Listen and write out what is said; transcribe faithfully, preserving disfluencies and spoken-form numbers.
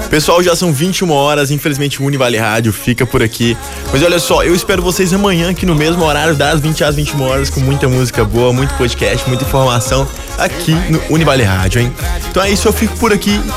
Pessoal, já são vinte e uma horas, infelizmente o Univale Rádio fica por aqui. Mas olha só, eu espero vocês amanhã aqui no mesmo horário, das vinte às vinte e uma horas, com muita música boa, muito podcast, muita informação aqui no Univale Rádio, hein? Então é isso, eu fico por aqui.